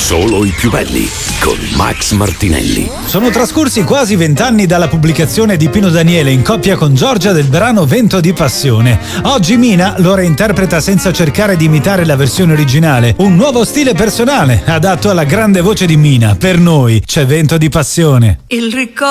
Solo i più belli con Max Martinelli. Sono trascorsi quasi 20 anni dalla pubblicazione di Pino Daniele in coppia con Giorgia del brano Vento di Passione. Oggi Mina lo reinterpreta senza cercare di imitare la versione originale. Un nuovo stile personale, adatto alla grande voce di Mina. Per noi c'è Vento di Passione. Il ricordo